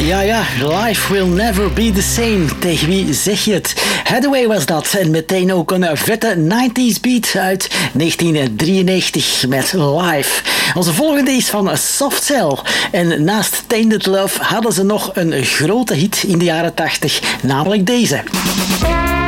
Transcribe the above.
Ja, life will never be the same. Tegen wie zeg je het? Hathaway was dat. En meteen ook een vette 90s beat uit 1993 met Live. Onze volgende is van Soft Cell. En naast Tainted Love hadden ze nog een grote hit in de jaren 80, namelijk deze.